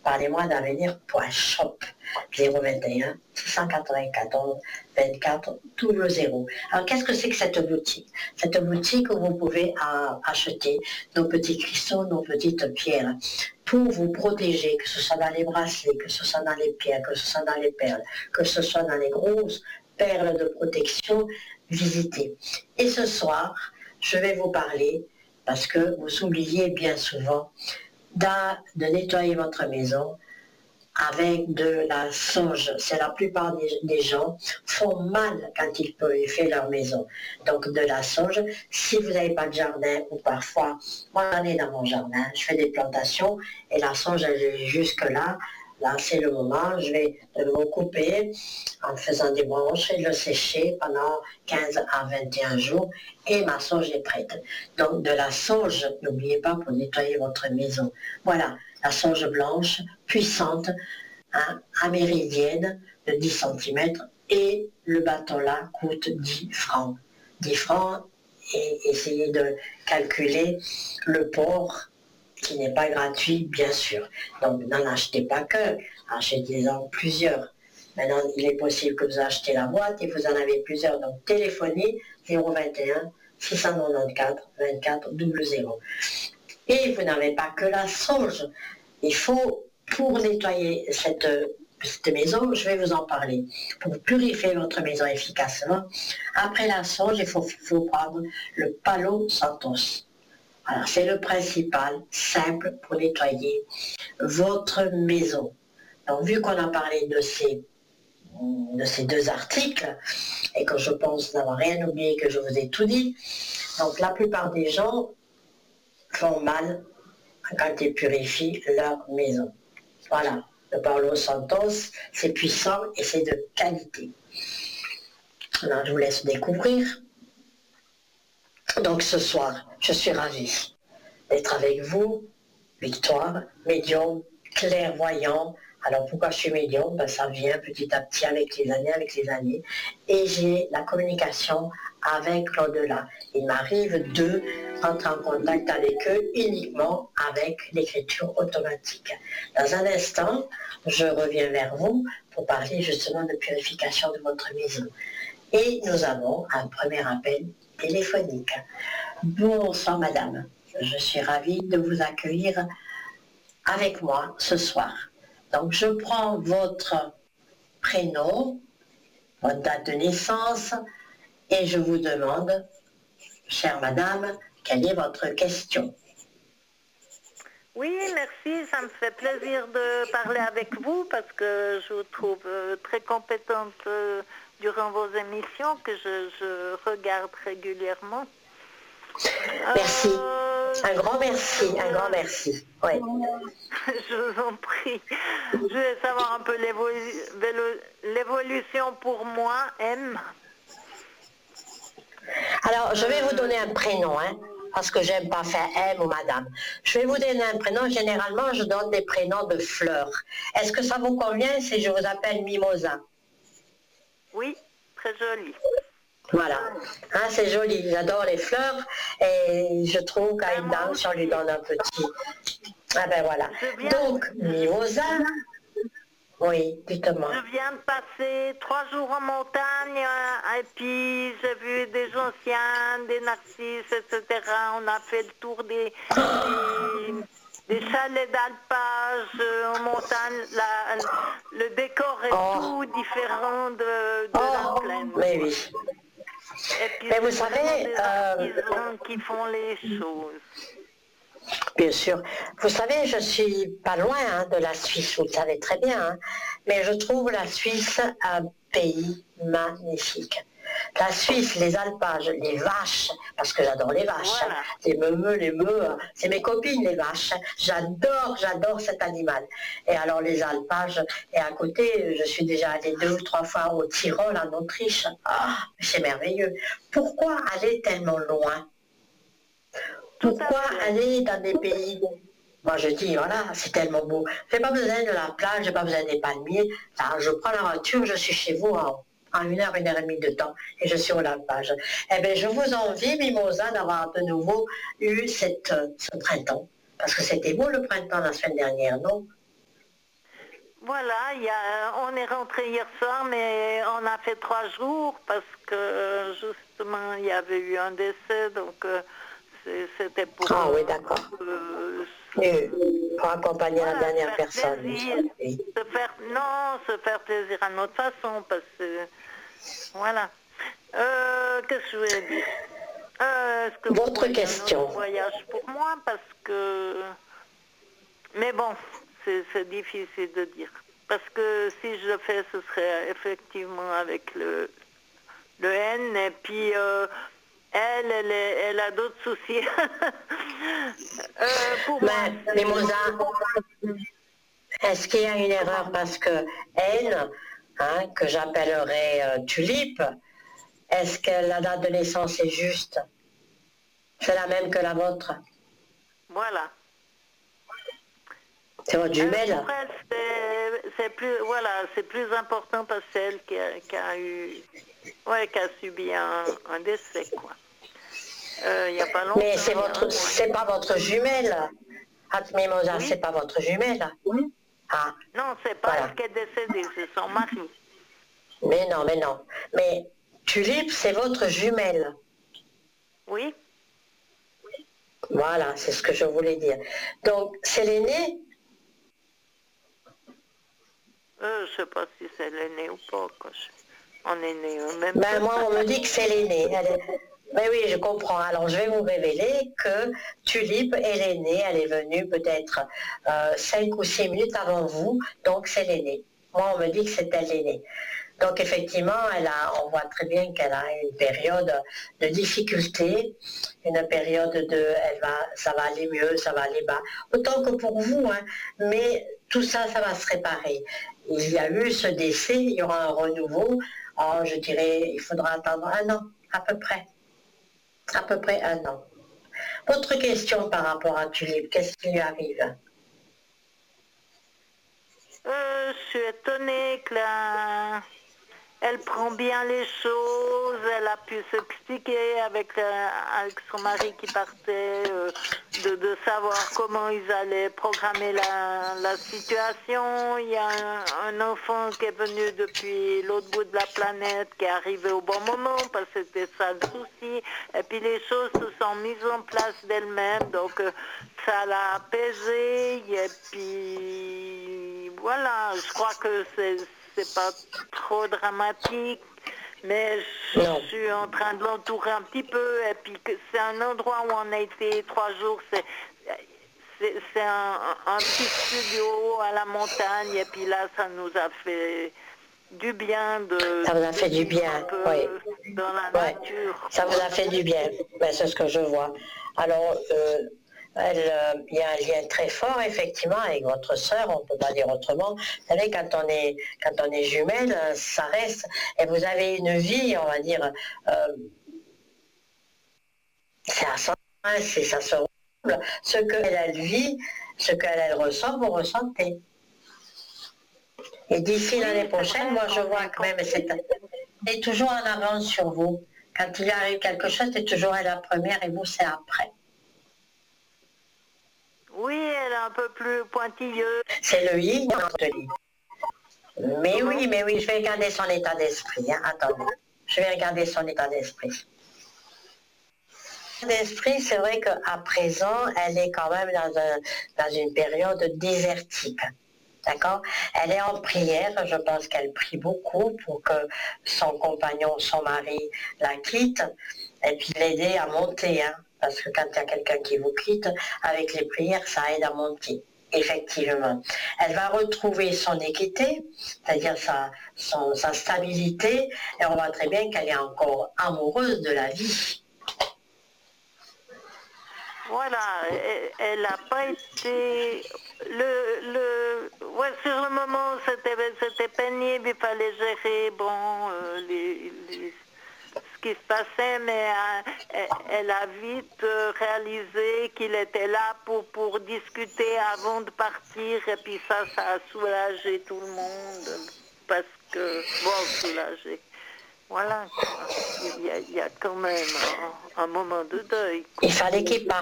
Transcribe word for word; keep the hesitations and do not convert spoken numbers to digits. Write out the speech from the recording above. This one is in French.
parlez-moi d'avenir point shop zéro vingt et un six cent quatre-vingt-quatorze vingt-quatre double zéro. Alors qu'est-ce que c'est que cette boutique? Cette boutique où vous pouvez euh, acheter nos petits cristaux, nos petites pierres pour vous protéger, que ce soit dans les bracelets, que ce soit dans les pierres, que ce soit dans les perles, que ce soit dans les grosses perles de protection, visitez. Et ce soir, je vais vous parler, parce que vous oubliez bien souvent, de nettoyer votre maison avec de la sauge. C'est la plupart des, des gens font mal quand ils purifient leur maison. Donc de la sauge, si vous n'avez pas de jardin, ou parfois, moi j'en ai dans mon jardin, je fais des plantations et la sauge elle est jusque là. Là, c'est le moment, je vais le couper en faisant des branches et le sécher pendant quinze à vingt et un jours et ma sauge est prête. Donc, de la sauge, n'oubliez pas pour nettoyer votre maison. Voilà, la sauge blanche, puissante, hein, améridienne de dix centimètres et le bâton-là coûte dix francs. dix francs et essayez de calculer le port qui n'est pas gratuit, bien sûr. Donc, n'en achetez pas qu'un, achetez-en plusieurs. Maintenant, il est possible que vous achetez la boîte et vous en avez plusieurs. Donc, téléphonez zéro vingt et un six cent quatre-vingt-quatorze vingt-quatre double zéro. Et vous n'avez pas que la sauge. Il faut, pour nettoyer cette, cette maison, je vais vous en parler. Pour purifier votre maison efficacement, après la sauge, il faut, faut prendre le Palo Santos. Alors, c'est le principal, simple pour nettoyer votre maison. Donc, vu qu'on a parlé de ces, de ces deux articles, et que je pense n'avoir rien oublié, que je vous ai tout dit, donc la plupart des gens font mal quand ils purifient leur maison. Voilà, le Palo Santos, c'est puissant et c'est de qualité. Alors, je vous laisse découvrir. Donc ce soir, je suis ravie d'être avec vous, Victoire, médium, clairvoyant. Alors pourquoi je suis médium? Ben, ça vient petit à petit avec les années, avec les années. Et j'ai la communication avec l'au-delà. Il m'arrive de rentrer en contact avec eux uniquement avec l'écriture automatique. Dans un instant, je reviens vers vous pour parler justement de purification de votre maison. Et nous avons un premier appel téléphonique. Bonsoir madame, je suis ravie de vous accueillir avec moi ce soir. Donc je prends votre prénom, votre date de naissance et je vous demande, chère madame, quelle est votre question? Oui, merci, ça me fait plaisir de parler avec vous parce que je vous trouve très compétente durant vos émissions que je, je regarde régulièrement. Merci. Euh, un grand merci, un grand merci. Oui. Je vous en prie. Je voulais savoir un peu l'évolution pour moi, M. Alors, je vais vous donner un prénom, hein, parce que j'aime pas faire M ou madame. Je vais vous donner un prénom. Généralement, je donne des prénoms de fleurs. Est-ce que ça vous convient si je vous appelle Mimosa? Oui, très joli. Voilà, hein, c'est joli, j'adore les fleurs et je trouve qu'à une dame, si on lui donne un petit... Ah ben voilà. Donc, Mimosa, oui, dites-moi. Je viens de passer trois jours en montagne et puis j'ai vu des gentianes, des narcisses, et cetera. On a fait le tour des... des... des chalets d'alpage en montagne, la, le décor est oh. tout différent de, de oh. la plaine. Mais oui. Et puis mais vous savez, des artisans euh... qui font les choses. Bien sûr. Vous savez, je suis pas loin hein, de la Suisse, vous le savez très bien, hein, mais je trouve la Suisse un pays magnifique. La Suisse, les alpages, les vaches, parce que j'adore les vaches, voilà. hein, les meumeux, les meux, c'est mes copines les vaches, j'adore, j'adore cet animal. Et alors les alpages, et à côté, je suis déjà allée deux ou trois fois au Tyrol, en Autriche, ah, c'est merveilleux. Pourquoi aller tellement loin ? Pourquoi aller dans des pays? Moi je dis, voilà, c'est tellement beau. J'ai pas besoin de la plage, j'ai pas besoin des palmiers. Alors, je prends la voiture, je suis chez vous en, en une heure, une heure et demie de temps, et je suis au alpage. Eh bien, je vous envie, Mimosa, d'avoir de nouveau eu cette, ce printemps. Parce que c'était beau le printemps la semaine dernière, non? voilà, il y a, on est rentré hier soir, mais on a fait trois jours parce que justement il y avait eu un décès, donc euh, c'est- c'était pour, Ah oui, euh, d'accord. euh, Oui, pour accompagner la voilà, dernière faire personne. plaisir, Oui. se faire, non, se faire plaisir à notre façon, parce que, voilà. Euh, qu'est-ce que je voulais dire? Euh, Est-ce que vous Votre voyez un question. autre voyage pour moi? Parce que, mais bon, c'est c'est difficile de dire. Parce que si je le fais, ce serait effectivement avec le, le N, et puis euh, elle, elle, est- elle a d'autres soucis. Euh, pour moi, Mais, c'est- Mimosa, est-ce qu'il y a une erreur parce que N, hein, que j'appellerais euh, Tulipe, est-ce que la date de naissance est juste? C'est la même que la vôtre? voilà. C'est votre Euh, jumelle? pour elle, c'est c'est plus, voilà, c'est plus important parce que c'est elle qui a, qui a eu, ouais, qui a subi un, un décès, quoi. Euh, Il n'y a pas Mais longtemps, c'est il y a un votre, mois. c'est pas votre jumelle. Ah, Mimosa, Oui? c'est pas votre jumelle. Ah, Non, c'est pas voilà. elle qui est décédée, c'est son mari. Mais non, mais non. Mais Tulipe, c'est votre jumelle. Oui? Voilà, c'est ce que je voulais dire. Donc, c'est l'aîné? Euh, je sais pas si c'est l'aîné ou pas, quoi. Je- On est nés en même Ben, temps. moi, on me dit que c'est l'aîné. Elle est- Mais oui, je comprends. Alors, je vais vous révéler que Tulipe est l'aînée. Elle est venue peut-être euh, cinq ou six minutes avant vous. Donc, c'est l'aîné. Moi, on me dit que c'est elle l'aînée. Donc, effectivement, elle a, on voit très bien qu'elle a une période de difficulté, une période de, elle va, ça va aller mieux, ça va aller bas. Autant que pour vous, hein. Mais tout ça, ça va se réparer. Il y a eu ce décès, il y aura un renouveau. Oh, je dirais, il faudra attendre un an, à peu près. À peu près un an. Autre question par rapport à Tulipe, qu'est-ce qui lui arrive? Euh, je suis étonnée que la... Elle prend bien les choses, elle a pu s'expliquer avec, euh, avec son mari qui partait, euh, de, de savoir comment ils allaient programmer la, la situation. Il y a un, un enfant qui est venu depuis l'autre bout de la planète, qui est arrivé au bon moment, parce que c'était ça le souci. Et puis les choses se sont mises en place d'elles-mêmes, donc euh, ça l'a apaisé. Et puis voilà, je crois que c'est c'est pas trop dramatique, mais je Non. suis en train de l'entourer un petit peu, et puis que c'est un endroit où on a été trois jours, c'est c'est c'est un, un petit studio à la montagne, et puis là ça nous a fait du bien de, Ça vous a de fait du vivre bien, un peu oui. dans la Ouais, nature, ça vous quoi. a fait du bien. Ben, c'est ce que je vois. Alors, euh, elle, euh, il y a un lien très fort, effectivement, avec votre sœur, on ne peut pas dire autrement. Vous savez, quand on est, quand on est jumelle, euh, ça reste, et vous avez une vie, on va dire, euh, c'est à sens, hein, c'est ça se ressemble. Ce qu'elle elle vit, ce qu'elle elle ressent, vous ressentez. Et d'ici Oui, l'année c'est prochaine, vrai moi je qu'on vois est, quand même, c'est, elle est toujours en avance sur vous. Quand il arrive quelque chose, c'est toujours elle la première et vous c'est après. oui, elle est un peu plus pointilleuse. C'est le i, non, je te dis. Mais Comment? oui, mais oui, je vais regarder son état d'esprit. Hein. Attendez, je vais regarder son état d'esprit. D'esprit, c'est vrai qu'à présent, elle est quand même dans, un, dans une période désertique. D'accord? Elle est en prière, je pense qu'elle prie beaucoup pour que son compagnon, son mari, la quitte, et puis l'aider à monter. Hein, parce que quand il y a quelqu'un qui vous quitte, avec les prières, ça aide à monter. Effectivement. Elle va retrouver son équité, c'est-à-dire sa, son, sa stabilité, et on voit très bien qu'elle est encore amoureuse de la vie. Voilà, elle n'a pas été... Le, le, ouais, sur le moment, c'était, c'était pénible, il fallait gérer, bon, euh, les, les- ce qui se passait, mais euh, elle, elle a vite euh, réalisé qu'il était là pour, pour discuter avant de partir, et puis ça, ça a soulagé tout le monde, parce que, bon, soulagé. Voilà, quoi. Il y a, il y a quand même un, un moment de deuil, Il quoi. fallait qu'il parte.